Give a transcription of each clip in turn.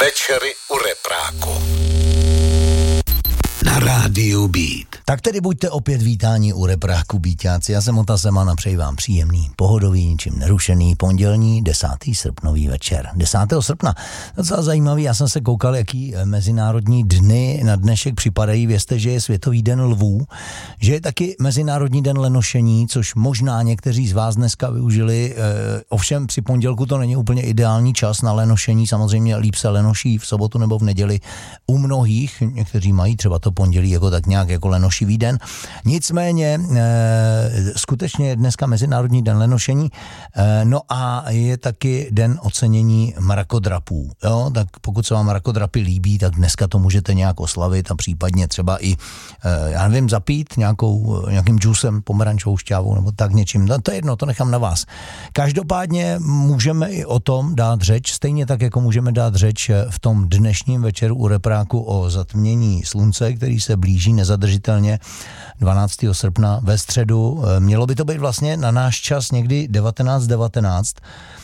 Večery u repráku na rádiu Beat. Tak tedy buďte opět vítáni u repráku Beatáci. Já jsem Ota Zeman a přeji vám příjemný, pohodový, ničím nerušený pondělní 10. srpnový večer. 10. srpna, docela zajímavý, já jsem se koukal, jaký mezinárodní dny na dnešek připadají. Vězte, že je Světový den lvů, že je taky Mezinárodní den lenošení, což možná někteří z vás dneska využili. Ovšem při pondělku to není úplně ideální čas na lenošení, samozřejmě líp se lenoší v sobotu nebo v neděli u mnohých, někteří mají třeba to pondělí jako tak nějak jako lenošivý den. Nicméně skutečně je dneska Mezinárodní den lenošení, no a je taky den ocenění mrakodrapů. Jo? Tak pokud se vám mrakodrapy líbí, tak dneska to můžete nějak oslavit a případně třeba i, já nevím, zapít nějakým džusem, pomerančovou šťávou nebo tak něčím. No, to je jedno, to nechám na vás. Každopádně můžeme i o tom dát řeč, stejně tak, jako můžeme dát řeč v tom dnešním večeru u repráku o zatmění slunce, který se blíží nezadržitelně 12. srpna ve středu. Mělo by to být vlastně na náš čas někdy 19:19.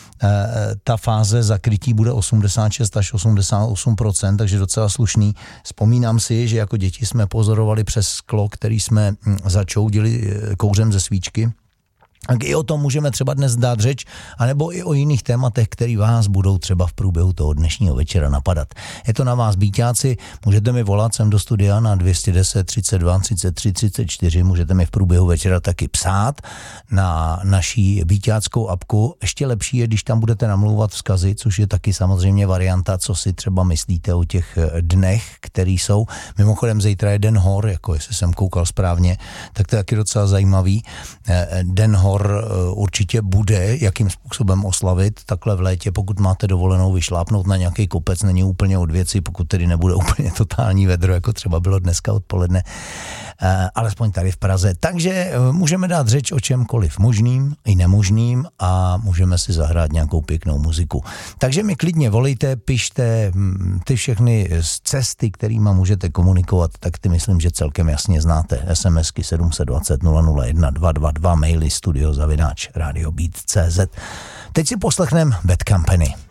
Ta fáze zakrytí bude 86 až 88%, takže docela slušný. Vzpomínám si, že jako děti jsme pozorovali přes sklo, který jsme začoudili kouřem ze svíčky. Tak i o tom můžeme třeba dnes dát řeč, anebo i o jiných tématech, které vás budou třeba v průběhu toho dnešního večera napadat. Je to na vás, Beatáci, můžete mi volat sem do studia na 210 32 33 34, můžete mi v průběhu večera taky psát na naší beatáckou apku. Ještě lepší je, když tam budete namlouvat vzkazy, což je taky samozřejmě varianta, co si třeba myslíte o těch dnech, který jsou. Mimochodem zítra je Den hor, jako jestli jsem koukal správně, tak to je taky docela zajímavý. Den hor určitě bude, jakým způsobem oslavit takhle v létě, pokud máte dovolenou vyšlápnout na nějaký kopec, není úplně od věci, pokud tedy nebude úplně totální vedro, jako třeba bylo dneska odpoledne, alespoň tady v Praze. Takže můžeme dát řeč o čemkoliv možným i nemožným a můžeme si zahrát nějakou pěknou muziku. Takže mi klidně volejte, pište ty všechny cesty, kterýma můžete komunikovat, tak ty myslím, že celkem jasně znáte. SMSky 720 001 222, maily studio@radiobeat.cz. Teď si poslechneme Bad Company.